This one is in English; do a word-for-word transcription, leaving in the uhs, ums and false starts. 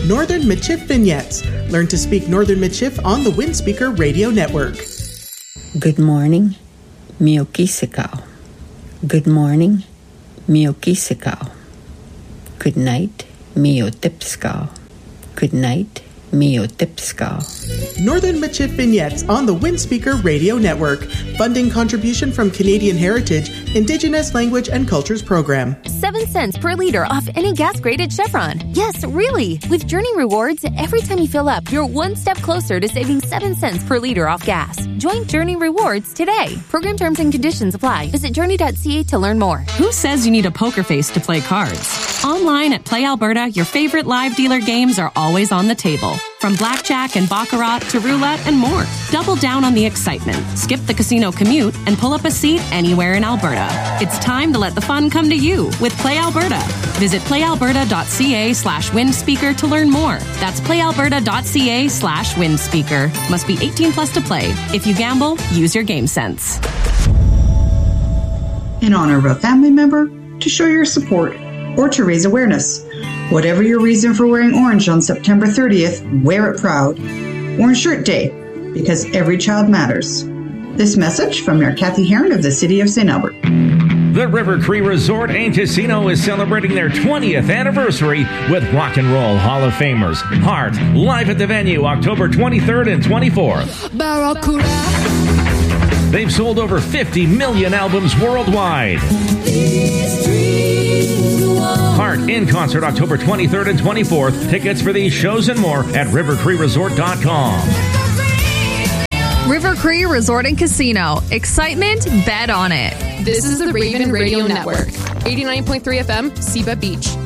Northern Michif Vignettes. Learn to speak Northern Michif on the Windspeaker Radio Network. Good morning, Miokisikaw. Good morning, Miokisikaw. Good night, Miotipskaw. Good night, Miotipskaw. Northern Michif Vignettes on the Windspeaker Radio Network. Funding contribution from Canadian Heritage, Indigenous Language and Cultures Program. Seven cents per liter off any gas graded Chevron. Yes, really. With Journey Rewards, every time you fill up, you're one step closer to saving seven cents per liter off gas. Join Journey Rewards today. Program terms and conditions apply. Visit journey dot c a to learn more. Who says you need a poker face to play cards? Online at Play Alberta, your favorite live dealer games are always on the table. From blackjack and baccarat to roulette and more. Double down on the excitement. Skip the casino commute and pull up a seat anywhere in Alberta. It's time to let the fun come to you with Play Alberta. Visit playalberta.ca slash windspeaker to learn more. That's playalberta.ca slash windspeaker. Must be eighteen plus to play. If you gamble, use your game sense. In honor of a family member, to show your support, or to raise awareness. Whatever your reason for wearing orange on September thirtieth, wear it proud. Orange Shirt Day, because every child matters. This message from Mayor Kathy Heron of the City of Saint Albert. The River Cree Resort and Casino is celebrating their twentieth anniversary with Rock and Roll Hall of Famers. Heart, live at the venue October twenty-third and twenty-fourth. They've sold over fifty million albums worldwide. Heart in concert October twenty-third and twenty-fourth. Tickets for these shows and more at river cree resort dot com. River Cree Resort and Casino. Excitement, bet on it. This is the Raven Radio Network. eighty-nine point three F M, Seba Beach.